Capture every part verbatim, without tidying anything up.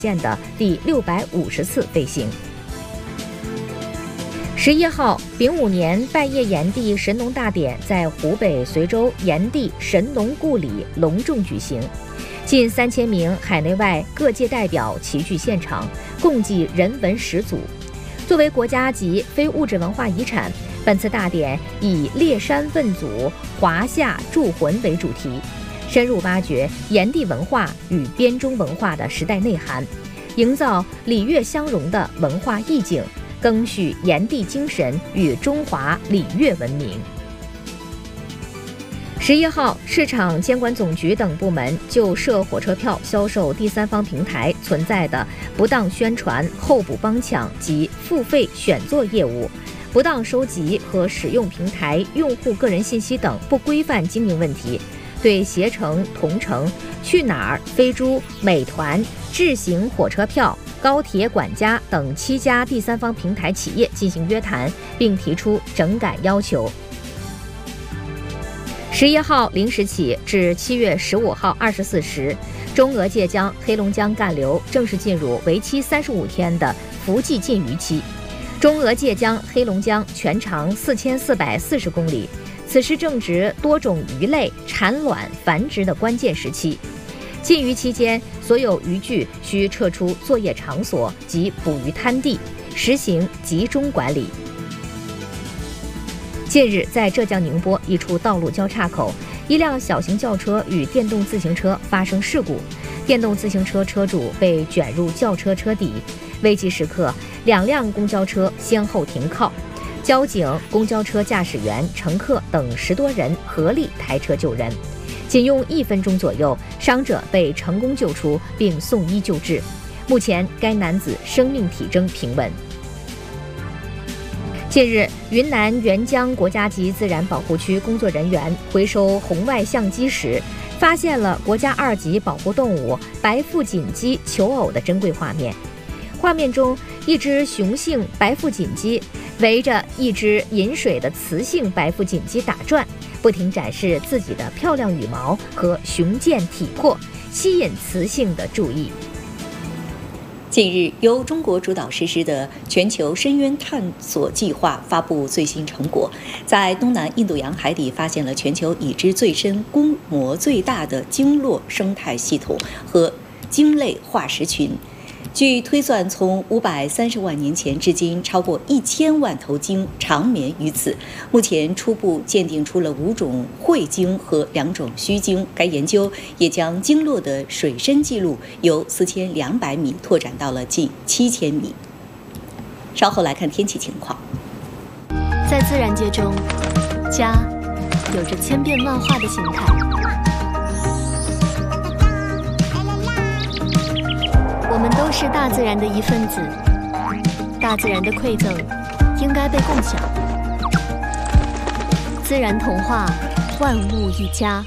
建的第六百五十次飞行。十一号，丙午年拜谒炎帝神农大典在湖北随州炎帝神农故里隆重举行，近三千名海内外各界代表齐聚现场，共祭人文始祖。作为国家级非物质文化遗产，本次大典以列山问祖、华夏铸魂为主题，深入挖掘炎帝文化与编钟文化的时代内涵，营造礼乐相融的文化意境，赓续炎帝精神与中华礼乐文明。十一号，市场监管总局等部门就涉火车票销售第三方平台存在的不当宣传、候补帮抢及付费选座业务、不当收集和使用平台用户个人信息等不规范经营问题，对携程、同程、去哪儿、飞猪、美团、智行火车票、高铁管家等七家第三方平台企业进行约谈，并提出整改要求。十一号零时起至七月十五号二十四时，中俄界江、黑龙江干流正式进入为期三十五天的伏季禁渔期。中俄界江、黑龙江全长四千四百四十公里，此时正值多种鱼类产卵繁殖的关键时期。禁渔期间，所有渔具需撤出作业场所及捕鱼滩地，实行集中管理。近日，在浙江宁波一处道路交叉口，一辆小型轿车与电动自行车发生事故，电动自行车车主被卷入轿车车底。危急时刻，两辆公交车先后停靠，交警、公交车驾驶员、乘客等十多人合力抬车救人。仅用一分钟左右，伤者被成功救出并送医救治。目前，该男子生命体征平稳。近日，云南沅江国家级自然保护区工作人员回收红外相机时，发现了国家二级保护动物白腹锦鸡求偶的珍贵画面。画面中，一只雄性白腹锦鸡围着一只饮水的雌性白腹锦鸡打转，不停展示自己的漂亮羽毛和雄健体魄，吸引雌性的注意。 近日，由中国主导实施的全球深渊探索计划发布最新成果，在东南印度洋海底发现了全球已知最深、规模最大的鲸落生态系统和鲸类化石群。据推算，从五百三十万年前至今，超过一千万头鲸长眠于此。目前初步鉴定出了五种喙鲸和两种须鲸。该研究也将鲸落的水深记录由四千两百米拓展到了近七千米。稍后来看天气情况。 在自然界中，家有着千变万化的形态。我们都是大自然的一份子，大自然的馈赠应该被共享。自然童话，万物一家。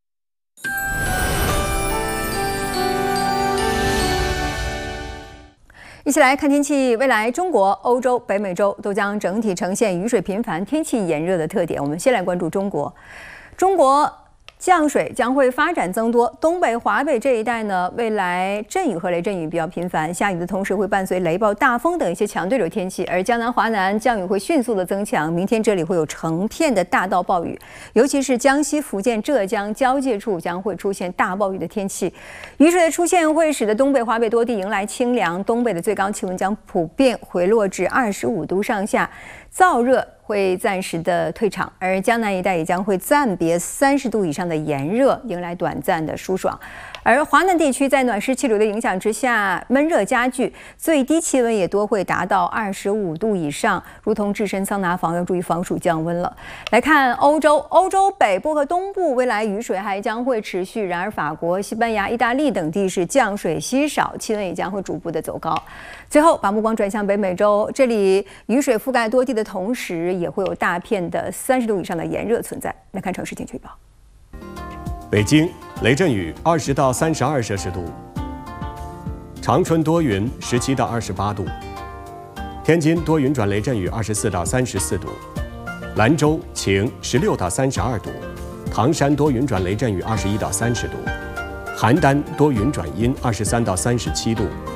一起来看天气，未来中国、欧洲、北美洲都将整体呈现雨水频繁、天气炎热的特点。我们先来关注中国，中国降水将会发展增多，东北、华北这一带呢，未来阵雨和雷阵雨比较频繁，下雨的同时会伴随雷暴、大风等一些强对流天气。而江南、华南降雨会迅速的增强，明天这里会有成片的大到暴雨，尤其是江西、福建、浙江交界处将会出现大暴雨的天气。雨水的出现会使得东北、华北多地迎来清凉，东北的最高气温将普遍回落至二十五度上下，燥热会暂时的退场，而江南一带也将会暂别三十度以上的炎热，迎来短暂的舒爽。而华南地区在暖湿气流的影响之下，闷热加剧，最低气温也多会达到二十五度以上，如同置身桑拿房，要注意防暑降温了。来看欧洲，欧洲北部和东部未来雨水还将会持续，然而法国、西班牙、意大利等地是降水稀少，气温也将会逐步的走高。最后，把目光转向北美洲，这里雨水覆盖多地的同时，也会有大片的三十度以上的炎热存在。来看城市天气预报。 北京雷阵雨二十到三十二摄氏度，长春多云十七到二十八度，天津多云转雷阵雨二十四到三十四度，兰州晴十六到三十二度，唐山多云转雷阵雨二十一到三十度，邯郸多云转阴二十三到三十七度。